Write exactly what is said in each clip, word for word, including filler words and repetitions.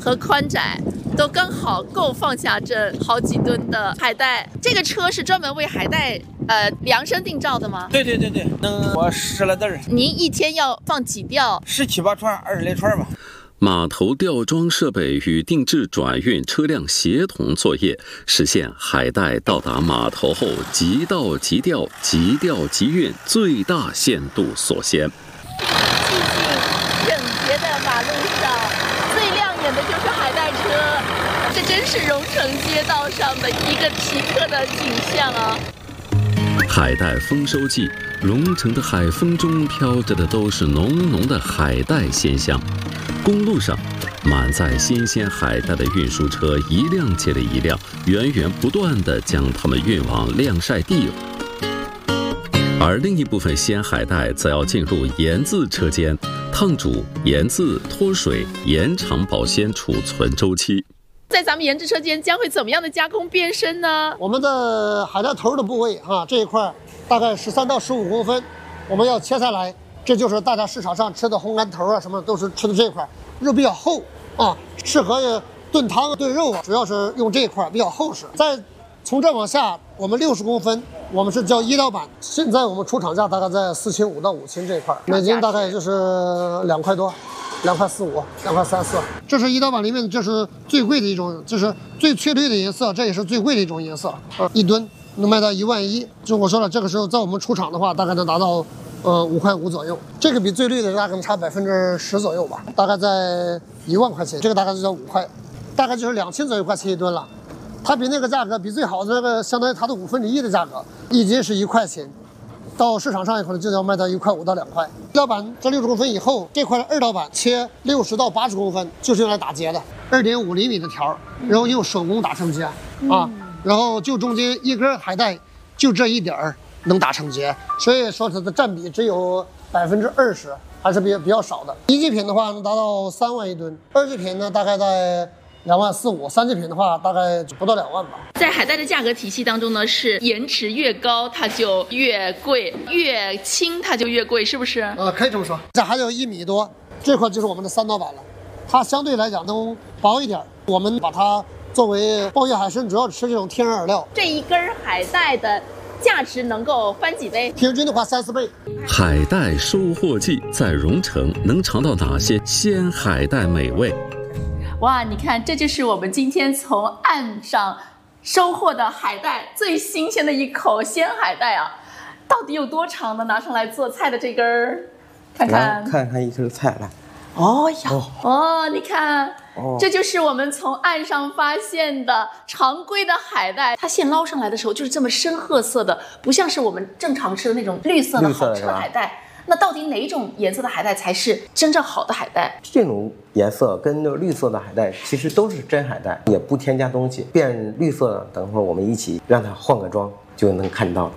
和宽窄都刚好够放下这好几吨的海带。这个车是专门为海带呃量身定造的吗？ 对对对对，能我十来吨。 您一天要放几吊？ 十七八串，二十来串吧。 码头吊装设备与定制转运车辆协同作业，实现海带到达码头后即到即吊、即吊即运最大限度所先。 寂静整洁的马路上，最亮眼的就是海带车，这真是蓉城街道上的一个奇特的景象啊！ 海带丰收季，蓉城的海风中飘着的都是浓浓的海带鲜香。公路上，满载新鲜海带的运输车一辆接着一辆，源源不断地将它们运往晾晒地。而另一部分鲜海带则要进入盐渍车间，烫煮、盐渍、脱水，延长保鲜储存周期。 在咱们盐制车间将会怎么样的加工变身呢？ 我们的海带头的部位啊，这一块大概十三到十五公分，我们要切下来。这就是大家市场上吃的红干头啊，什么都是吃的这一块，肉比较厚啊，适合炖汤炖肉啊，主要是用这一块比较厚实。再从这往下，我们六十公分，我们是叫一刀板。现在我们出厂价大概在四千五到五千这一块，美金大概就是两块多，两块四五，两块三四。这是一刀板里面，这是最贵的一种，这是最翠绿的颜色，这也是最贵的一种颜色啊，一吨能卖到一万一。就我说了，这个时候在我们出厂的话，大概能达到。呃，五块五左右，这个比最绿的大概能差百分之十左右吧，大概在一万块钱，这个大概就叫五块，大概就是两千左右块钱一吨了。它比那个价格，比最好的那个相当于它的五分之一的价格，一斤是一块钱，到市场上可能就要卖到一块五到两块。一刀板这六十公分以后，这块二刀板切六十到八十公分，就是用来打结的，二点五厘米的条，然后用手工打成结、嗯、啊，然后就中间一根海带就这一点儿。能打成结，所以说它的占比只有百分之二十，还是比较比较少的。一级品的话能达到三万一吨，二级品呢大概在两万四五，三级品的话大概不到两万吧。 在海带的价格体系当中呢，是盐池越高它就越贵，越轻它就越贵，是不是？ 呃，可以这么说。这还有一米多，这块就是我们的三刀板了，它相对来讲能薄一点。我们把它作为鲍鱼海参主要吃这种天然饵料。 这一根海带的价值能够翻几倍？ 平均的话三四倍。 海带收获季，在蓉城能尝到哪些鲜海带美味？ 哇，你看，这就是我们今天从岸上收获的海带，最新鲜的一口鲜海带啊！到底有多长呢？拿上来做菜的这根儿，看看， 看看一根菜来。 哦呀，哦，哦你看。哦、这就是我们从岸上发现的常规的海带，它现捞上来的时候就是这么深褐色的，不像是我们正常吃的那种绿色的好吃的海带。那到底哪种颜色的海带才是真正好的海带？ 这种颜色跟那个绿色的海带其实都是真海带，也不添加东西。变绿色，等会儿我们一起让它换个装就能看到了。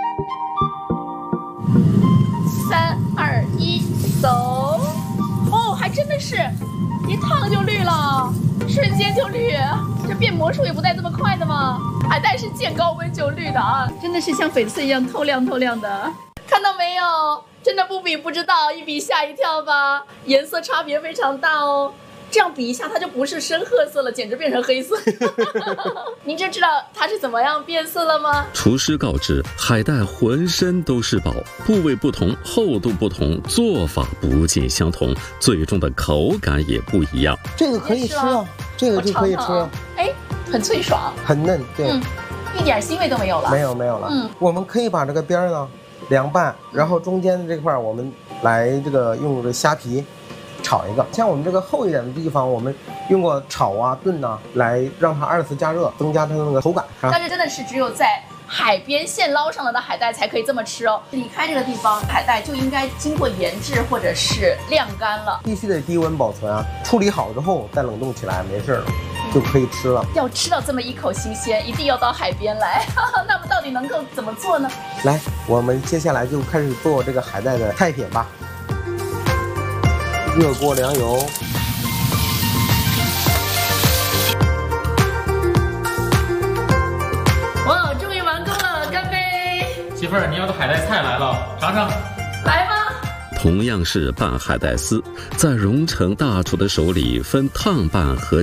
三二一，走！哦，还真的是。一烫就绿了，瞬间就绿，这变魔术也不带这么快的吗？海带是见高温就绿的啊，真的是像翡翠一样透亮透亮的，看到没有？真的不比不知道，一比吓一跳吧，颜色差别非常大哦。这样比一下，它就不是深褐色了，简直变成黑色。您就知道它是怎么样变色了吗？ 厨师告知，海带浑身都是宝，部位不同，厚度不同，做法不尽相同，最终的口感也不一样。 这个可以吃啊，这个就可以吃。 哎，很脆爽， 很嫩，对， 嗯，一点腥味都没有了。 没有没有了。嗯，我们可以把这个边呢凉拌，然后中间这块我们来这个用这虾皮。炒一个，像我们这个厚一点的地方，我们用过炒啊、炖啊，来让它二次加热，增加它的那个口感。 但是真的是只有在海边现捞上来的海带才可以这么吃哦。离开这个地方，海带就应该经过研制或者是晾干了， 必须得低温保存啊。处理好之后再冷冻起来，没事了，就可以吃了。 要吃到这么一口新鲜，一定要到海边来。那么到底能够怎么做呢？ 来，我们接下来就开始做这个海带的菜品吧。热锅凉油， 哇，终于完工了，干杯！ 媳妇儿，你要的海带菜来了，尝尝。 来吧。 同样是拌海带丝，在蓉城大厨的手里分烫拌和